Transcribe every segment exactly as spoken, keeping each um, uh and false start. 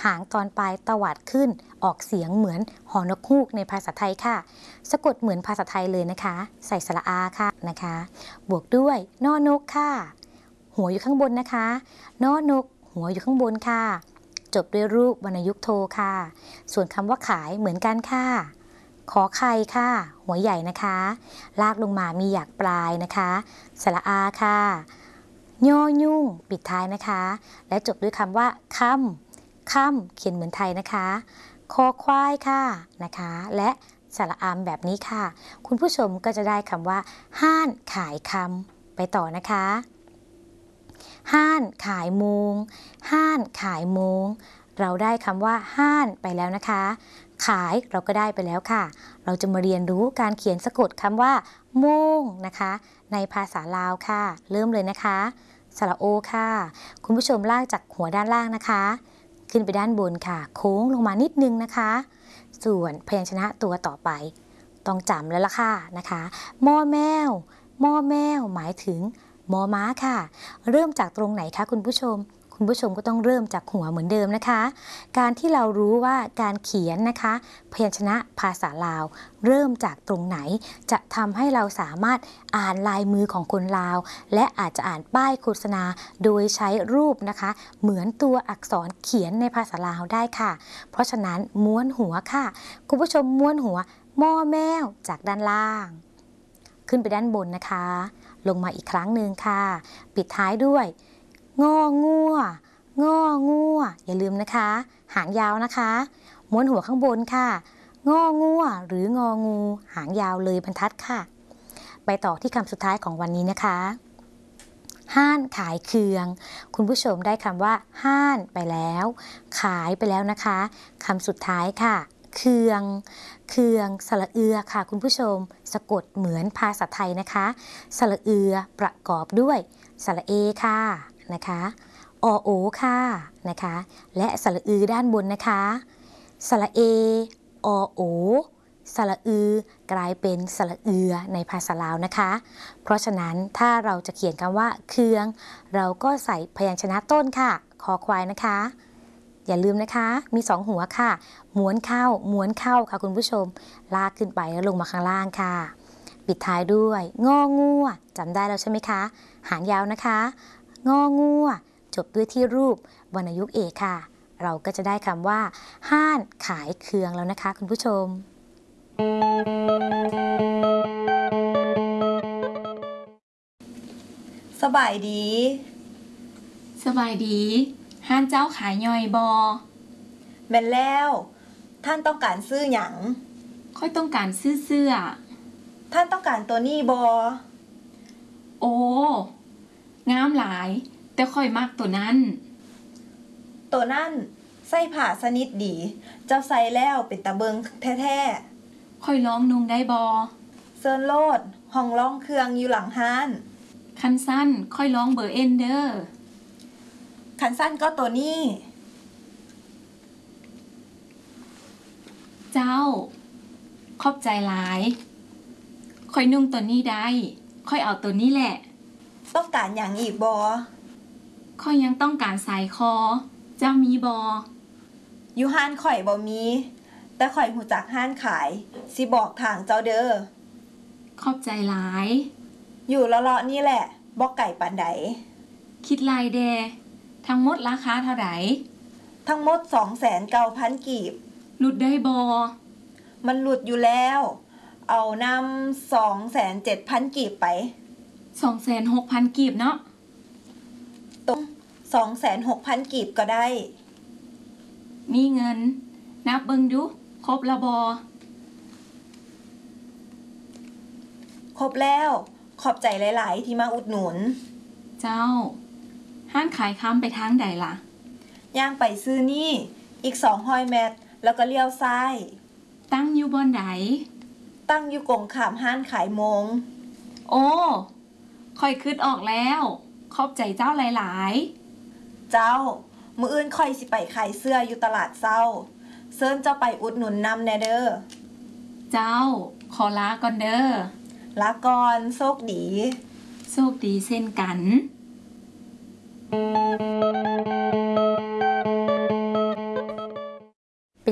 หางตอนปลายตวัดขึ้นออกเสียงเหมือนหอนกฮูกในภาษาไทยค่ะสะกดเหมือนภาษาไทยเลยนะคะใส่สระอาค่ะนะคะบวกด้วยนอนกค่ะหัวอยู่ข้างบนนะคะนอนกหัวอยู่ข้างบนค่ะจบด้วยรูปวรรณยุกต์โทค่ะส่วนคำว่าขายเหมือนกันค่ะขอไข่ค่ะหัวใหญ่นะคะลากลงมามีหยักปลายนะคะสระอาค่ะย่อยุ่งปิดท้ายนะคะและจบด้วยคำว่าค่ำค่ำเขียนเหมือนไทยนะคะคอควายค่ะนะคะและสระอามแบบนี้ค่ะคุณผู้ชมก็จะได้คำว่าห้านขายคำไปต่อนะคะห้านขายโมงห้านขายโมงเราได้คำว่าห้านไปแล้วนะคะขายเราก็ได้ไปแล้วค่ะเราจะมาเรียนรู้การเขียนสะกดคำว่าโมงนะคะในภาษาลาวค่ะเริ่มเลยนะคะสระโอค่ะคุณผู้ชมลากจากหัวด้านล่างนะคะขึ้นไปด้านบนค่ะโค้งลงมานิดนึงนะคะส่วนพยัญชนะตัวต่อไปต้องจำแล้วล่ะค่ะนะคะมอแมวมอแมวหมายถึงมอม้าค่ะเริ่มจากตรงไหนคะคุณผู้ชมคุณผู้ชมก็ต้องเริ่มจากหัวเหมือนเดิมนะคะการที่เรารู้ว่าการเขียนนะคะพยัญชนะภาษาลาวเริ่มจากตรงไหนจะทำให้เราสามารถอ่านลายมือของคนลาวและอาจจะอ่านป้ายโฆษณาโดยใช้รูปนะคะเหมือนตัวอักษรเขียนในภาษาลาวได้ค่ะเพราะฉะนั้นม้วนหัวค่ะคุณผู้ชมม้วนหัวมอแมวจากด้านล่างขึ้นไปด้านบนนะคะลงมาอีกครั้งหนึ่งค่ะปิดท้ายด้วยงองัวงองัวอย่าลืมนะคะหางยาวนะคะม้วนหัวข้างบนค่ะงองัวหรืององูหางยาวเลยบรรทัดค่ะไปต่อที่คำสุดท้ายของวันนี้นะคะห้านขายเคืองคุณผู้ชมได้คำว่าห้านไปแล้วขายไปแล้วนะคะคำสุดท้ายค่ะเคืองเคืองสระเอือค่ะคุณผู้ชมสะกดเหมือนภาษาไทยนะคะสระเอือประกอบด้วยสระเอค่ะนะคะอโอค่ะนะคะและสระอือด้านบนนะคะสระเออโอสระอือกลายเป็นสระเอือในภาษาลาวนะคะเพราะฉะนั้นถ้าเราจะเขียนคำว่าเคืองเราก็ใส่พยัญชนะต้นค่ะคอควายนะคะอย่าลืมนะคะมีสองหัวค่ะม้วนเข้าม้วนเข้าค่ะคุณผู้ชมลากขึ้นไปแล้วลงมาข้างล่างค่ะปิดท้ายด้วยงองัวจำได้แล้วใช่ไหมคะหางยาวนะคะงองัวจบด้วยที่รูปวรรณยุกต์เอกค่ะเราก็จะได้คำว่าห้านขายเคืองแล้วนะคะคุณผู้ชมสบายดีสบายดีห้านเจ้าขายย่อยบอแม่นแล้วท่านต้องการซื้อหยังค่อยต้องการซื้อเสื้อท่านต้องการตัวนี้บอโอ้งามหลายแต่ค่อยมักตัวนั้นตัวนั้นใส่ผ้าสนิทดีเจ้าใส่แล้วเป็นตาเบิงแท้ๆค่อยลองนุ่งได้บอเซิร์นโลดห้องร้องเครื่องอยู่หลังห้านคันสั้นค่อยลองเบอร์เอ็นเดอร์คันสั้นก็ตัวนี้เจ้าขอบใจหลายค่อยนุ่งตัวนี้ได้ค่อยเอาตัวนี้แหละต้องการอย่างอีกบอค่อยยังต้องการสายคอเจ้ามีบออยู่ห้านข่อยบ่มีแต่ข่อยหูจักห้านขายสิบอกทางเจ้าเด้อขอบใจหลายอยู่เลาะๆนี่แหละบ่ไก่ปานใดคิดลายแดทั้งหมดราคาเท่าไหร่ทั้งหมด สองแสนเก้าพัน กีบหลุดได้บอมันหลุดอยู่แล้วเอานำ สองแสนเจ็ดพัน กีบไปสองแสนหกพัน กีบเนาะตรง สองแสนหกพัน กีบก็ได้มีเงินนับเบิ่งดูครบละบอครบแล้วขอบใจหลายๆที่มาอุดหนุนเจ้าห้านขายค้ำไปทางใดล่ะย่างไปซื้อนี่อีกสองร้อยเมตรแล้วก็เลี้ยวซ้ายตั้งอยู่บอนใดตั้งอยู่กงขามห้านขายโมงโอ้ค่อยคิดออกแล้วขอบใจเจ้าหลายๆเจ้ามื้ออื่นค่อยสิไปขายเสื้ออยู่ตลาดเช้าเชิญเจ้าไปอุดหนุนนำแน่เด้อเจ้าขอลาก่อนเด้อลาก่อนโชคดีโชคดีเช่นกัน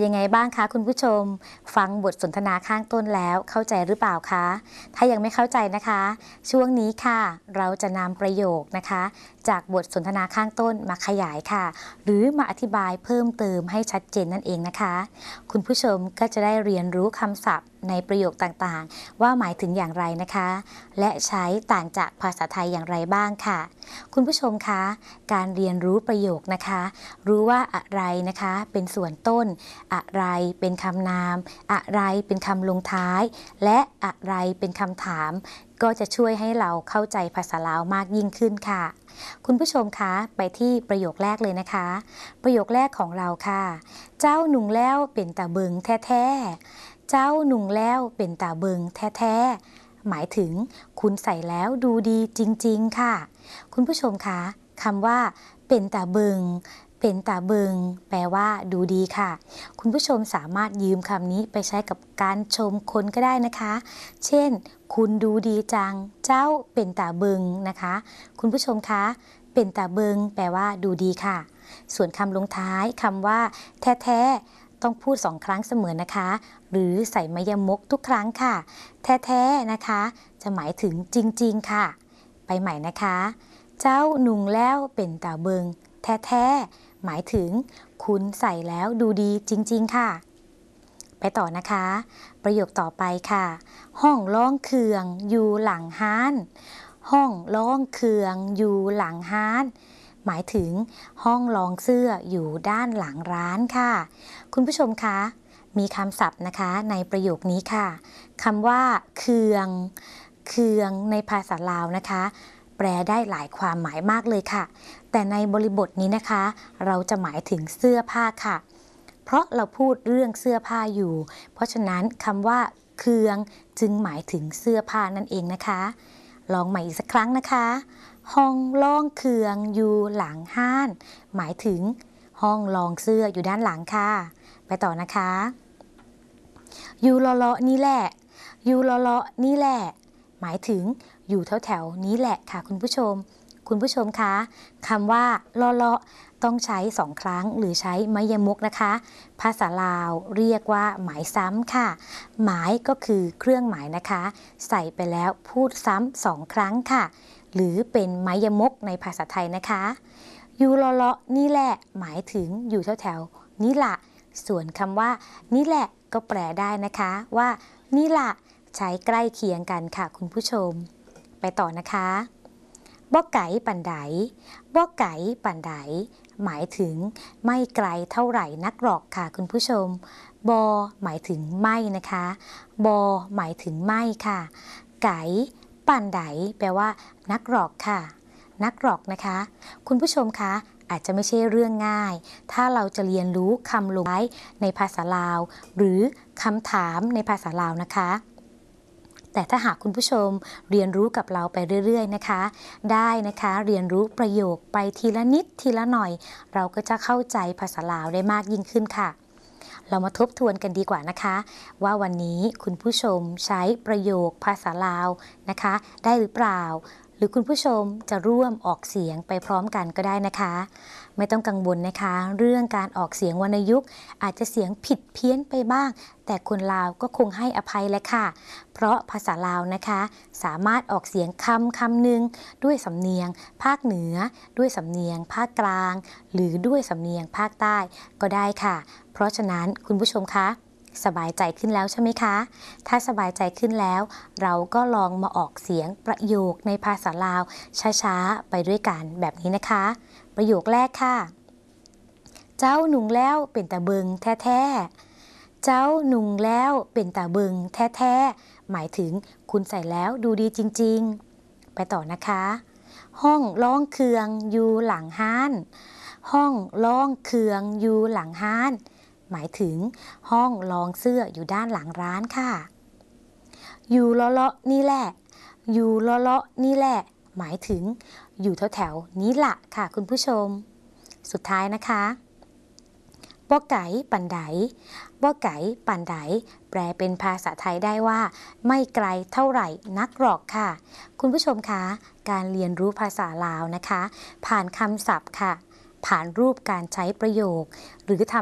เป็นยังไงบ้างคะคุณผู้ชมฟังบทสนทนาข้างต้นแล้วเข้าใจหรือเปล่าคะถ้ายังไม่เข้าใจนะคะช่วงนี้ค่ะเราจะนำประโยคนะคะจากบทสนทนาข้างต้นมาขยายค่ะหรือมาอธิบายเพิ่มเติมให้ชัดเจนนั่นเองนะคะคุณผู้ชมก็จะได้เรียนรู้คำศัพท์ในประโยคต่างๆว่าหมายถึงอย่างไรนะคะและใช้ต่างจากภาษาไทยอย่างไรบ้างค่ะคุณผู้ชมคะการเรียนรู้ประโยคนะคะรู้ว่าอะไรนะคะเป็นส่วนต้นอะไรเป็นคำนามอะไรเป็นคำลงท้ายและอะไรเป็นคำถามก็จะช่วยให้เราเข้าใจภาษาลาวมากยิ่งขึ้นค่ะคุณผู้ชมคะไปที่ประโยคแรกเลยนะคะประโยคแรกของเราค่ะเจ้าหนุ่งแล้วเป็นตาเบิงแท้ๆเจ้าหนุ่งแล้วเป็นตาเบิงแท้ๆหมายถึงคุณใส่แล้วดูดีจริงๆค่ะคุณผู้ชมคะคำว่าเป็นตาเบิงเป็นตาเบิงแปลว่าดูดีค่ะคุณผู้ชมสามารถยืมคำนี้ไปใช้กับการชมคนก็ได้นะคะเช่นคุณดูดีจังเจ้าเป็นตาเบิงนะคะคุณผู้ชมคะเป็นตาเบิงแปลว่าดูดีค่ะส่วนคำลงท้ายคำว่าแท้ๆต้องพูดสองครั้งเสมอนะคะหรือใส่มยมกทุกครั้งค่ะแท้ๆนะคะจะหมายถึงจริงๆค่ะไปใหม่นะคะเจ้าหนุ่งแล้วเป็นตาเบิงแท้ๆหมายถึงคุณใส่แล้วดูดีจริงๆค่ะไปต่อนะคะประโยคต่อไปค่ะห้องร้องเคืองอยู่หลังห้านห้องร้องเคืองอยู่หลังห้านหมายถึงห้องลองเสื้ออยู่ด้านหลังร้านค่ะคุณผู้ชมคะมีคำศัพท์นะคะในประโยคนี้ค่ะคำว่าเคืองเคืองในภาษาลาวนะคะแปลได้หลายความหมายมากเลยค่ะแต่ในบริบทนี้นะคะเราจะหมายถึงเสื้อผ้าค่ะเพราะเราพูดเรื่องเสื้อผ้าอยู่เพราะฉะนั้นคำว่าเคืองจึงหมายถึงเสื้อผ้านั่นเองนะคะลองใหม่อีกสักครั้งนะคะห้องลองเคืองอยู่หลังห้านหมายถึงห้องลองเสื้ออยู่ด้านหลังค่ะไปต่อนะคะอยู่เลาะๆนี่แหละอยู่เลาะๆนี่แหละหมายถึงอยู่แถวๆนี้แหละค่ะคุณผู้ชมคุณผู้ชมคะคำว่าเลาะๆต้องใช้สองครั้งหรือใช้มยมกนะคะภาษาลาวเรียกว่าหมายซ้ำค่ะหมายก็คือเครื่องหมายนะคะใส่ไปแล้วพูดซ้ำสองครั้งค่ะหรือเป็นมยมกในภาษาไทยนะคะอยู่เลาะๆนี่แหละหมายถึงอยู่แถวๆนี่ละส่วนคำว่านี่แหละก็แปลได้นะคะว่านี่ละใช้ใกล้เคียงกันค่ะคุณผู้ชมไปต่อนะคะบ่ไก่ปันไดบ่ไก่ปันไดหมายถึงไม่ไกลเท่าไหร่นักหรอกค่ะคุณผู้ชมบอหมายถึงไม่นะคะบอหมายถึงไม่ค่ะไก่ปันไดแปลว่านักหรอกค่ะนักหรอกนะคะคุณผู้ชมคะอาจจะไม่ใช่เรื่องง่ายถ้าเราจะเรียนรู้คำลงท้ายในภาษาลาวหรือคำถามในภาษาลาวนะคะแต่ถ้าหากคุณผู้ชมเรียนรู้กับเราไปเรื่อยๆนะคะได้นะคะเรียนรู้ประโยคไปทีละนิดทีละหน่อยเราก็จะเข้าใจภาษาลาวได้มากยิ่งขึ้นค่ะเรามาทบทวนกันดีกว่านะคะว่าวันนี้คุณผู้ชมใช้ประโยคภาษาลาวนะคะได้หรือเปล่าหรือคุณผู้ชมจะร่วมออกเสียงไปพร้อมกันก็ได้นะคะไม่ต้องกังวลนะคะเรื่องการออกเสียงวรรณยุกต์อาจจะเสียงผิดเพี้ยนไปบ้างแต่คนลาวก็คงให้อภัยแหละค่ะเพราะภาษาลาวนะคะสามารถออกเสียงคำคำหนึ่งด้วยสำเนียงภาคเหนือด้วยสำเนียงภาคกลางหรือด้วยสำเนียงภาคใต้ก็ได้ค่ะเพราะฉะนั้นคุณผู้ชมคะสบายใจขึ้นแล้วใช่ไหมคะถ้าสบายใจขึ้นแล้วเราก็ลองมาออกเสียงประโยคในภาษาลาวช้าๆไปด้วยกันแบบนี้นะคะประโยคแรกค่ะเจ้าหนุ่งแล้วเป็นตาเบิงแท้ๆเจ้าหนุ่งแล้วเป็นตาเบิงแท้ๆหมายถึงคุณใส่แล้วดูดีจริงๆไปต่อนะคะห้องร้องเคืองอยู่หลังห้านห้องร้องเคืองอยู่หลังห้านหมายถึงห้องลองเสื้ออยู่ด้านหลังร้านค่ะอยู่เลาะๆนี่แหละอยู่เลาะๆนี่แหละหมายถึงอยู่แถวๆนี้ละค่ะคุณผู้ชมสุดท้ายนะคะบ่ไก่ปันไดบ่ไก่ปันไดแปลเป็นภาษาไทยได้ว่าไม่ไกลเท่าไหร่นักหรอกค่ะคุณผู้ชมคะการเรียนรู้ภาษาลาวนะคะผ่านคำศัพท์ค่ะผ่านรูปการใช้ประโยคหรือทำ